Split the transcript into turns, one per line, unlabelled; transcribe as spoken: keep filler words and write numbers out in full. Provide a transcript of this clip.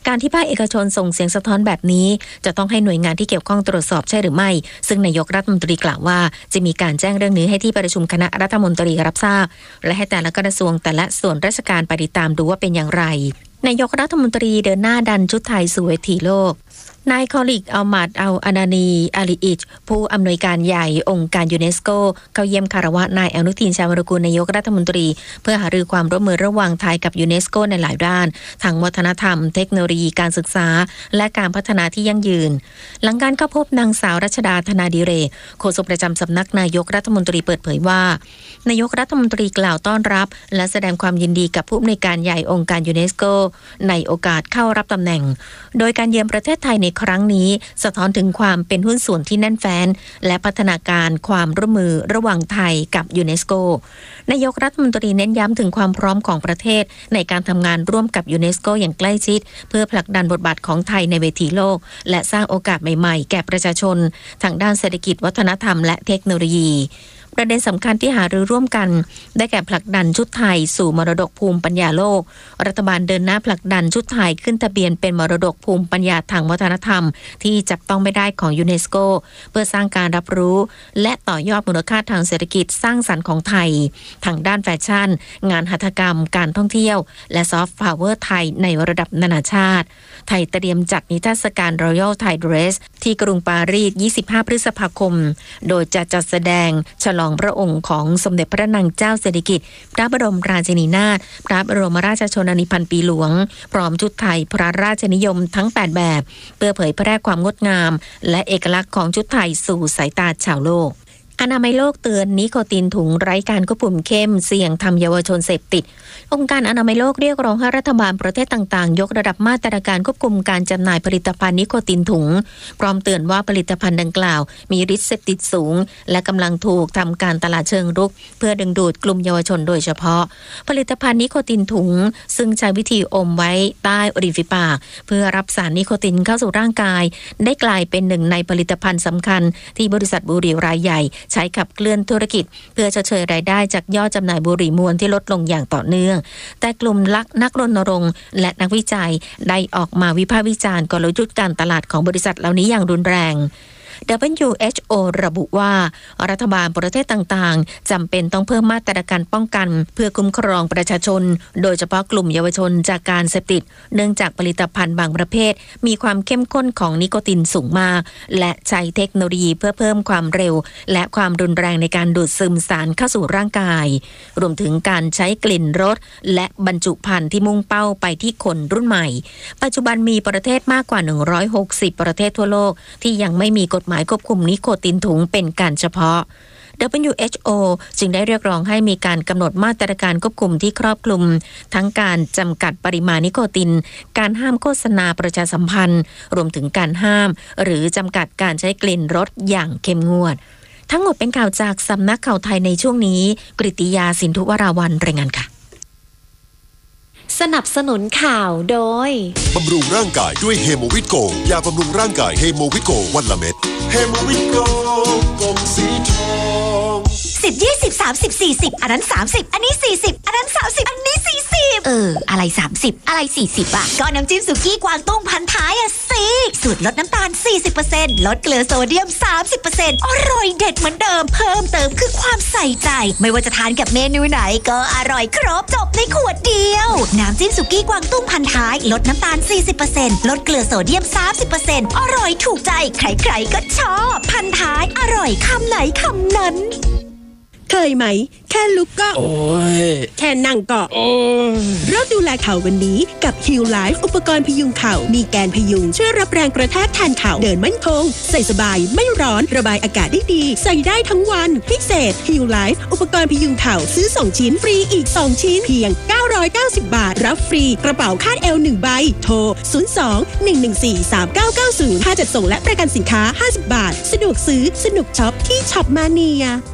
การที่ภาคเอกชนส่งเสียงสะท้อนแบบนี้จะต้องให้หน่วยงานที่เกี่ยวข้องตรวจสอบใช่หรือไม่ซึ่งนายกรัฐมนตรีกล่าวว่าจะมีการแจ้งเรื่องนี้ให้ที่ประชุมคณะรัฐมนตรีรับทราบและให้แต่ละกระทรวงแต่ละส่วนราชการไปติดตามดูว่าเป็นอย่างไรนายกรัฐมนตรีเดินหน้าดันชุดไทยสู่เวทีโลกนายคอลิกอัลมัดอัลอานานีอาลีอิชผู้อำนวยการใหญ่องค์การยูเนสโกเข้าเยี่ยมคารวะนายอนุทินชาญวิรากูลนายกรัฐมนตรีเพื่อหารือความร่วมมือระหว่างไทยกับยูเนสโกในหลายด้านทางวัฒนธรรมเทคโนโลยีการศึกษาและการพัฒนาที่ยั่งยืนหลังการเข้าพบนางสาวรัชดาธนาดิเรกโฆษกประจำสำนักนายกรัฐมนตรีเปิดเผยว่านายกรัฐมนตรีกล่าวต้อนรับและแสดงความยินดีกับผู้อำนวยการใหญ่องค์การยูเนสโกในโอกาสเข้ารับตำแหน่งโดยการเยือนประเทศไทยในครั้งนี้สะท้อนถึงความเป็นหุ้นส่วนที่แน่นแฟ้นและพัฒนาการความร่วมมือระหว่างไทยกับยูเนสโกนายกรัฐมนตรีเน้นย้ำถึงความพร้อมของประเทศในการทำงานร่วมกับยูเนสโกอย่างใกล้ชิดเพื่อผลักดันบทบาทของไทยในเวทีโลกและสร้างโอกาสใหม่ๆแก่ประชาชนทางด้านเศรษฐกิจวัฒนธรรมและเทคโนโลยีประเด็นสำคัญที่หารือร่วมกันได้แก่ผลักดันชุดไทยสู่มรดกภูมิปัญญาโลกรัฐบาลเดินหน้าผลักดันชุดไทยขึ้นทะเบียนเป็นมรดกภูมิปัญญาทางวัฒนธรรมที่จับต้องไม่ได้ของยูเนสโกเพื่อสร้างการรับรู้และต่อยอดมูลค่าทางเศรษฐกิจสร้างสรรค์ของไทยทางด้านแฟชั่นงานหัตถกรรมการท่องเที่ยวและซอฟต์พาวเวอร์ไทยในระดับนานาชาติไทยเตรียมจัดนิทรรศการ Royal Thai Dress ที่กรุงปารีสยี่สิบห้าพฤษภาคมโดยจะจัดแสดงฉลองพระองค์ของสมเด็จพระนางเจ้าสิริกิติ์พระบรมราชินีนาถพระบรมราชชนนีพันปีหลวงพร้อมชุดไทยพระราชนิยมทั้งแปดแบบเพื่อเผยแพร่ความงดงามและเอกลักษณ์ของชุดไทยสู่สายตาชาวโลกอนามัยโลกเตือนนิโคตินถุงไร้การควบคุมเข้มเสี่ยงทำเยาวชนเสพติดองค์การอนามัยโลกเรียกร้องให้รัฐบาลประเทศต่างๆยกระดับมาตรการควบคุมการจำหน่ายผลิตภัณฑ์นิโคตินถุงพร้อมเตือนว่าผลิตภัณฑ์ดังกล่าวมีฤทธิ์เสพติดสูงและกำลังถูกทำการตลาดเชิงรุกเพื่อดึงดูดกลุ่มเยาวชนโดยเฉพาะผลิตภัณฑ์นิโคตินถุงซึ่งใช้วิธีอมไว้ใต้ริมฝีปากเพื่อรับสารนิโคตินเข้าสู่ร่างกายได้กลายเป็นหนึ่งในผลิตภัณฑ์สำคัญที่บริษัทบุหรี่รายใหญ่ใช้ขับเคลื่อนธุรกิจเพื่อชดเชยรายได้จากยอดจำหน่ายบุหรี่มวลที่ลดลงอย่างต่อเนื่องแต่กลุ่มลักนักรณรงค์และนักวิจัยได้ออกมาวิพากษ์วิจารณ์กลยุทธ์การตลาดของบริษัทเหล่านี้อย่างรุนแรง ดับเบิลยู เอช โอ ระบุว่ารัฐบาลประเทศต่างๆจำเป็นต้องเพิ่มมาตรการป้องกันเพื่อคุ้มครองประชาชนโดยเฉพาะกลุ่มเยาวชนจากการเสพติดเนื่องจากผลิตภัณฑ์บางประเภทมีความเข้มข้นของนิโคตินสูงมากและใช้เทคโนโลยีเพื่อเพิ่มความเร็วและความรุนแรงในการดูดซึมสารเข้าสู่ร่างกายรวมถึงการใช้กลิ่นรสและบรรจุภัณฑ์ที่มุ่งเป้าไปที่คนรุ่นใหม่ปัจจุบันมีประเทศมากกว่าหนึ่งร้อยหกสิบประเทศทั่วโลกที่ยังไม่มีกฎหมายควบคุมนิโคตินถุงเป็นการเฉพาะ ดับเบิลยู เอช โอ จึงได้เรียกร้องให้มีการกำหนดมาตรการควบคุมที่ครอบคลุมทั้งการจำกัดปริมาณนิโคตินการห้ามโฆษณาประชาสัมพันธ์รวมถึงการห้ามหรือจำกัดการใช้กลิ่นรสอย่างเข้มงวดทั้งหมดเป็นข่าวจากสำนักข่าวไทยในช่วงนี้กฤติยาสินธุวราวัลย์รายงานค่ะ
สนับสนุนข่าวโดย
บำรุงร่างกายด้วยเฮโมวิตโกยาบำรุงร่างกายเฮโมวิตโกวันละเม็ดเฮโมวิตโกกลมสีทอง
สิบ ยี่สิบ สามสิบ สี่สิบอันนั้นสามสิบอันนี้สี่สิบอันนั้นสามสิบอันนี้สี่สิบเอออะไรสามสิบอะไรสี่สิบอ่ะก็น้ำจิ้มสุกี้กวางตุ้งพันท้ายอ่ะสิสูตรลดน้ำตาล สี่สิบเปอร์เซ็นต์ ลดเกลือโซเดียม สามสิบเปอร์เซ็นต์ อร่อยเด็ดเหมือนเดิมเพิ่มเติมคือความใส่ใจไม่ว่าจะทานกับเมนูไหนก็อร่อยครบจบในขวดเดียวน้ำจิ้มสุกี้กวางตุ้งพันท้ายลดน้ำตาล สี่สิบเปอร์เซ็นต์ ลดเกลือโซเดียม สามสิบเปอร์เซ็นต์ อร่อยถูกใจใครๆก็ชอบพันท้ายอร่อยคำไหนคำนั้น
เคยไหมแค่ลุกก็โอ้ยแค่นั่งก็โอ้ยเริ่มดูแลเข่าวันนี้กับ Heal Life อุปกรณ์พยุงเข่ามีแกนพยุงช่วยรับแรงกระแทกแทนเข่าเดินมั่นคงใส่สบายไม่ร้อนระบายอากาศได้ดีใส่ได้ทั้งวันพิเศษ Heal Life อุปกรณ์พยุงเข่าซื้อสองชิ้นฟรีอีกสองชิ้นเพียงเก้าร้อยเก้าสิบบาทรับฟรีกระเป๋าคาดเอวหนึ่งใบโทรศูนย์ สอง หนึ่ง หนึ่ง สี่ สาม เก้า เก้า ศูนย์ค่าจัดส่งและประกันสินค้าห้าสิบบาทสะดวกซื้อสนุกช็อปที่ช็อปมาเนีย